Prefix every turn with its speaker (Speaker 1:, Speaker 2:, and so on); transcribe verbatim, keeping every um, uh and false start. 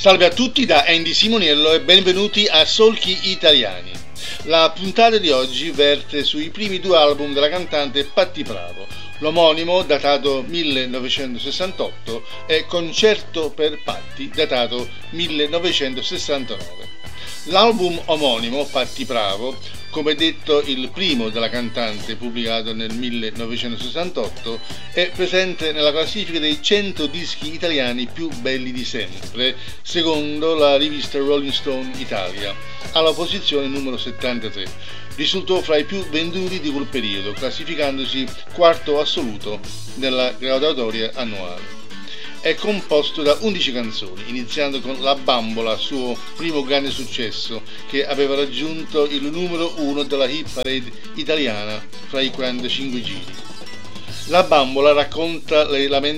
Speaker 1: Salve a tutti da Andy Simoniello e benvenuti a Solchi Italiani. La puntata di oggi verte sui primi due album della cantante Patti Pravo, l'omonimo datato millenovecentosessantotto e Concerto per Patti datato millenovecentosessantanove. L'album omonimo Patti Pravo, come detto il primo della cantante pubblicato nel millenovecentosessantotto, è presente nella classifica dei cento dischi italiani più belli di sempre, secondo la rivista Rolling Stone Italia, alla posizione numero settantatré. Risultò fra i più venduti di quel periodo, classificandosi quarto assoluto nella graduatoria annuale. È composto da undici canzoni, iniziando con La Bambola, suo primo grande successo, che aveva raggiunto il numero uno della hit parade italiana fra i quarantacinque giri. La Bambola racconta le lamentazioni